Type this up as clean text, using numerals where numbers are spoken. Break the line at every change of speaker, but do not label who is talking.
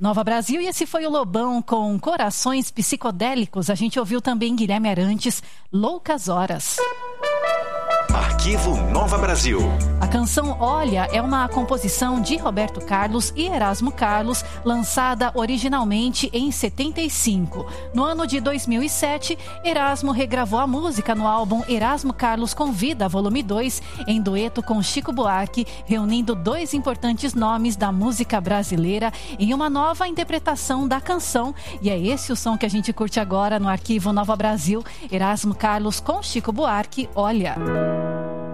Nova Brasil, e esse foi o Lobão com Corações Psicodélicos. A gente ouviu também Guilherme Arantes, Loucas Horas.
Arquivo Nova Brasil.
A canção Olha é uma composição de Roberto Carlos e Erasmo Carlos, lançada originalmente em 75. No ano de 2007, Erasmo regravou a música no álbum Erasmo Carlos Convida, volume 2, em dueto com Chico Buarque, reunindo dois importantes nomes da música brasileira em uma nova interpretação da canção. E é esse o som que a gente curte agora no Arquivo Nova Brasil. Erasmo Carlos com Chico Buarque, Olha.